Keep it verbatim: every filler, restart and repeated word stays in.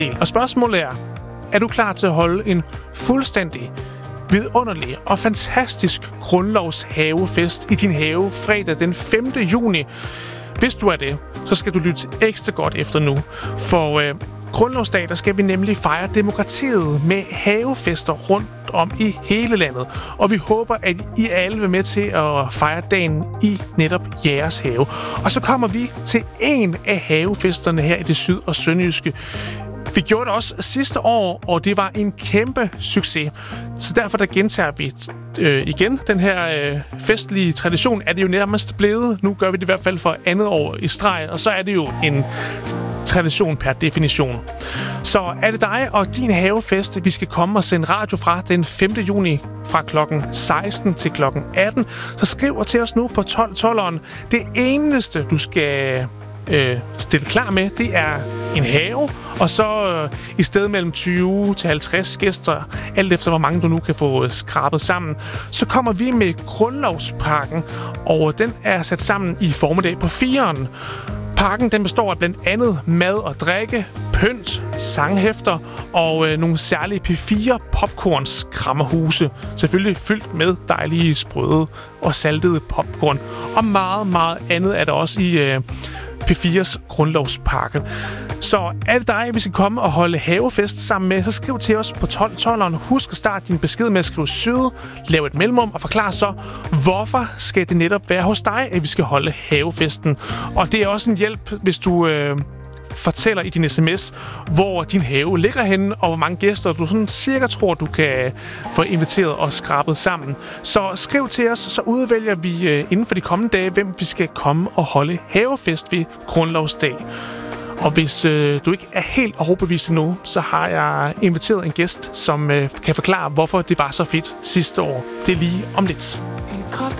Og spørgsmålet er, er du klar til at holde en fuldstændig vidunderlig og fantastisk grundlovshavefest i din have fredag den femte juni? Hvis du er det, så skal du lytte ekstra godt efter nu. For øh, grundlovsdag, der skal vi nemlig fejre demokratiet med havefester rundt om i hele landet. Og vi håber, at I alle vil med til at fejre dagen i netop jeres have. Og så kommer vi til en af havefesterne her i det syd- og sønderjyske. Vi gjorde det også sidste år, og det var en kæmpe succes. Så derfor der gentager vi øh, igen den her øh, festlige tradition. Er det jo nærmest blevet. Nu gør vi det i hvert fald for andet år i streg, og så er det jo en tradition per definition. Så er det dig og din havefest, vi skal komme og sende radio fra den femte juni fra klokken seksten til klokken atten, så skriv til os nu på tolv tolveren. Det eneste, du skal øh, stille klar med, det er en have, og så øh, i stedet mellem tyve til halvtreds gæster, alt efter hvor mange du nu kan få skrabet sammen, så kommer vi med grundlovspakken, og den er sat sammen i formiddag på fireren. Pakken den består af blandt andet mad og drikke, pynt, sanghæfter og øh, nogle særlige P fire popcorns krammerhuse. Selvfølgelig fyldt med dejlige sprøde og saltede popcorn. Og meget, meget andet er der også i øh, P fires grundlovspakke. Så er det dig, vi skal komme og holde havefest sammen med, så skriv til os på tolv tolveren. Husk at starte din besked med at skrive søde, lav et mellemrum og forklar så, hvorfor skal det netop være hos dig, at vi skal holde havefesten. Og det er også en hjælp, hvis du øh, fortæller i din sms, hvor din have ligger henne, og hvor mange gæster du sådan cirka tror, du kan få inviteret og skrabet sammen. Så skriv til os, så udvælger vi øh, inden for de kommende dage, hvem vi skal komme og holde havefest ved Grundlovsdag. Og hvis øh, du ikke er helt overbevist endnu, så har jeg inviteret en gæst, som øh, kan forklare, hvorfor det var så fedt sidste år. Det er lige om lidt. En kort